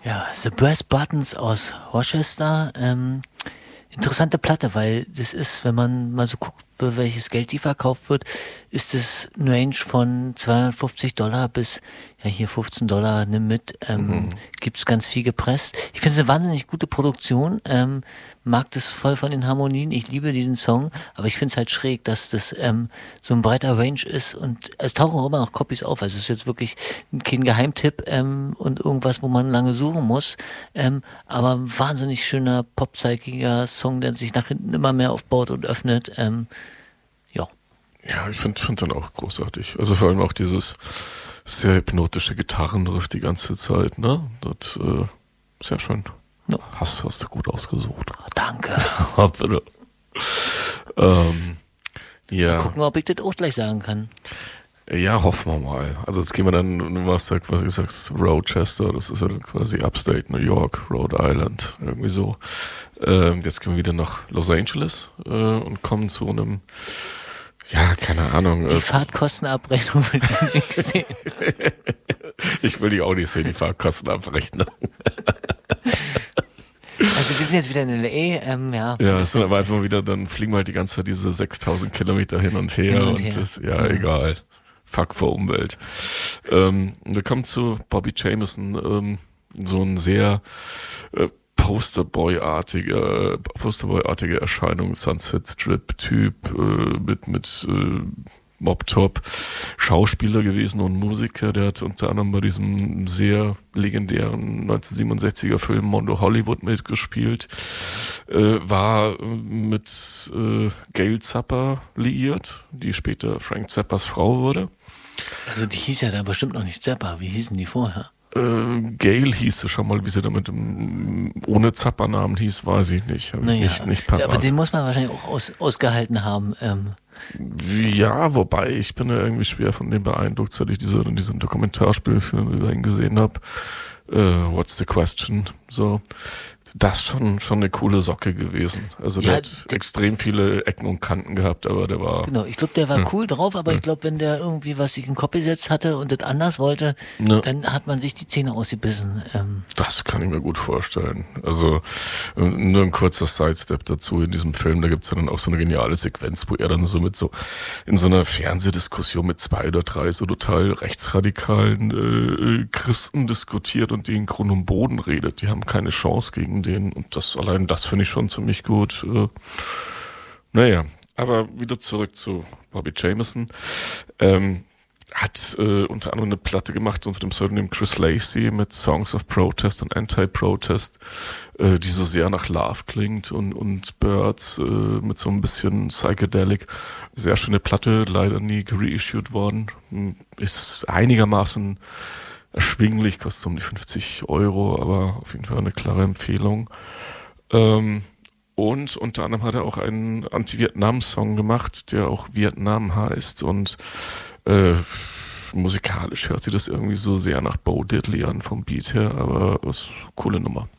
Ja, The Brass Buttons aus Rochester. Interessante Platte, weil das ist, wenn man mal so guckt, für welches Geld die verkauft wird, ist es ein Range von $250 bis, ja hier $15, nimm mit, gibt's ganz viel gepresst. Ich finde es eine wahnsinnig gute Produktion, mag das voll von den Harmonien, ich liebe diesen Song, aber ich finde es halt schräg, dass das so ein breiter Range ist und es tauchen auch immer noch Copies auf, also es ist jetzt wirklich kein Geheimtipp und irgendwas, wo man lange suchen muss, aber ein wahnsinnig schöner, popzeigiger Song, der sich nach hinten immer mehr aufbaut und öffnet, ja. Ja, ich find dann auch großartig. Also vor allem auch dieses sehr hypnotische Gitarrenriff die ganze Zeit, ne? Das sehr schön. Ja. Hast du gut ausgesucht. Danke. Bitte. Ja. Gucken, ob ich das auch gleich sagen kann. Ja, hoffen wir mal. Also jetzt gehen wir dann, du warst ja quasi sagst Rochester, das ist ja dann quasi Upstate New York, Rhode Island, irgendwie so. Jetzt gehen wir wieder nach Los Angeles und kommen zu einem, ja, keine Ahnung. Die Fahrtkostenabrechnung will ich nicht sehen. Ich will die auch nicht sehen, die Fahrtkostenabrechnung. Also wir sind jetzt wieder in L.A., ja. Ja, es sind aber einfach wieder, dann fliegen wir halt die ganze Zeit diese 6000 Kilometer hin und her und das, ja, egal. Fuck vor Umwelt. Wir kommen zu Bobby Jameson, so ein sehr Posterboy-artige Erscheinung, Sunset Strip-Typ mit Mob-Top, Schauspieler gewesen und Musiker. Der hat unter anderem bei diesem sehr legendären 1967er Film Mondo Hollywood mitgespielt, war mit Gail Zappa liiert, die später Frank Zappas Frau wurde. Also die hieß ja da bestimmt noch nicht Zappa. Wie hießen die vorher? Gail hieß sie schon mal, wie sie damit ohne Zappa-Namen hieß, weiß ich nicht. Naja, nicht parat. Aber den muss man wahrscheinlich auch ausgehalten haben. Ja, wobei ich bin ja irgendwie schwer von dem beeindruckt, seit ich diesen Dokumentarspielfilm über ihn gesehen habe. What's the question? So, das schon eine coole Socke gewesen. Also der hat extrem viele Ecken und Kanten gehabt, aber der war... Genau, ich glaube, der war cool drauf, aber ich glaube, wenn der irgendwie was sich in den Kopf gesetzt hatte und das anders wollte, dann hat man sich die Zähne ausgebissen. Das kann ich mir gut vorstellen. Also nur ein kurzer Sidestep dazu in diesem Film, da gibt's ja dann auch so eine geniale Sequenz, wo er dann so in so einer Fernsehdiskussion mit 2 oder 3 so total rechtsradikalen Christen diskutiert und die in Grund und Boden redet. Die haben keine Chance gegen den und das finde ich schon ziemlich gut. Naja, aber wieder zurück zu Bobby Jameson. Hat unter anderem eine Platte gemacht unter dem Pseudonym Chris Lacey mit Songs of Protest und Anti-Protest, die so sehr nach Love klingt und Birds mit so ein bisschen Psychedelic. Sehr schöne Platte, leider nie gereissued worden. Ist einigermaßen erschwinglich, kostet um die 50 €, aber auf jeden Fall eine klare Empfehlung. Und unter anderem hat er auch einen Anti-Vietnam-Song gemacht, der auch Vietnam heißt und musikalisch hört sich das irgendwie so sehr nach Bo Diddley an vom Beat her, aber ist eine coole Nummer.